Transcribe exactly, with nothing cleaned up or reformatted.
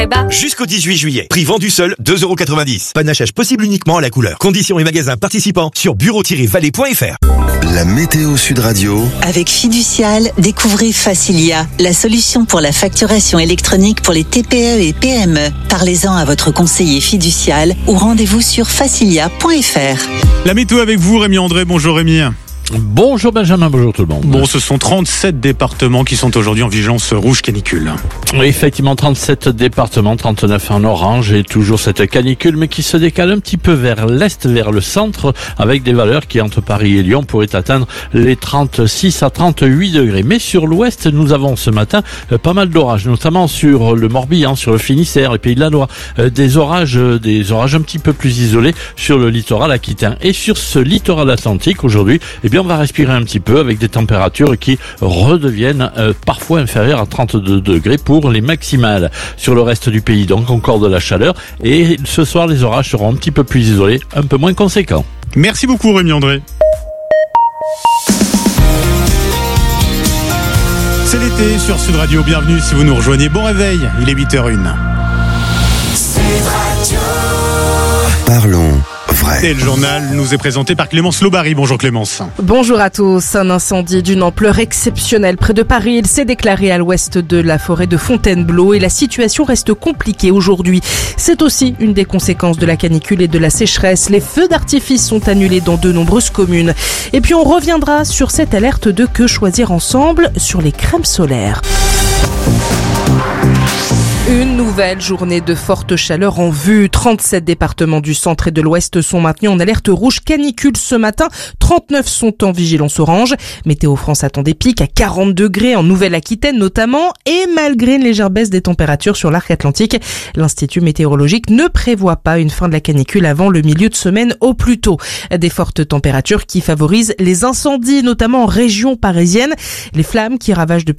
Jusqu'au dix-huit juillet, prix vendu seul, deux euros quatre-vingt-dix. Panachage possible uniquement à la couleur. Conditions et magasins participants sur bureau tiret vallée point f r. La météo Sud Radio. Avec Fiducial, découvrez Facilia, la solution pour la facturation électronique pour les T P E et P M E. Parlez-en à votre conseiller Fiducial ou rendez-vous sur facilia point f r. La météo avec vous, Rémi André. Bonjour Rémi. Bonjour Benjamin, bonjour tout le monde. Bon, ce sont trente-sept départements qui sont aujourd'hui en vigilance rouge canicule. Oui, effectivement, trente-sept départements, trente-neuf en orange et toujours cette canicule, mais qui se décale un petit peu vers l'est, vers le centre, avec des valeurs qui, entre Paris et Lyon, pourraient atteindre les trente-six à trente-huit degrés. Mais sur l'ouest, nous avons ce matin pas mal d'orages, notamment sur le Morbihan, sur le Finistère, les Pays de la Loire, des orages, des orages un petit peu plus isolés sur le littoral aquitain. Et sur ce littoral atlantique, aujourd'hui, eh bien, on va respirer un petit peu avec des températures qui redeviennent euh, parfois inférieures à trente-deux degrés pour les maximales. Sur le reste du pays, donc, encore de la chaleur. Et ce soir, les orages seront un petit peu plus isolés, un peu moins conséquents. Merci beaucoup, Rémi André. C'est l'été sur Sud Radio. Bienvenue si vous nous rejoignez. Bon réveil, il est huit heures zéro un. Sud Radio. Parlons vrai. Et le journal nous est présenté par Clémence Lobary. Bonjour Clémence. Bonjour à tous. Un incendie d'une ampleur exceptionnelle près de Paris. Il s'est déclaré à l'ouest de la forêt de Fontainebleau et la situation reste compliquée aujourd'hui. C'est aussi une des conséquences de la canicule et de la sécheresse. Les feux d'artifice sont annulés dans de nombreuses communes. Et puis on reviendra sur cette alerte de Que choisir ensemble sur les crèmes solaires. Une nouvelle journée de forte chaleur en vue. trente-sept départements du centre et de l'ouest sont maintenus en alerte rouge canicule ce matin. trente-neuf sont en vigilance orange. Météo France attend des pics à quarante degrés en Nouvelle-Aquitaine notamment. Et malgré une légère baisse des températures sur l'arc atlantique, l'Institut météorologique ne prévoit pas une fin de la canicule avant le milieu de semaine au plus tôt. Des fortes températures qui favorisent les incendies, notamment en région parisienne. Les flammes qui ravagent depuis